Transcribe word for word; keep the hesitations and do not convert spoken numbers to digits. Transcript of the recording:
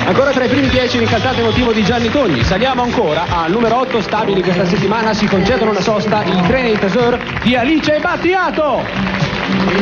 Ancora tra i primi dieci l'incalzato emotivo di Gianni Togni. Saliamo ancora al numero otto, stabili questa settimana, si concedono una sosta, il treni di tesoro di Alice Battiato.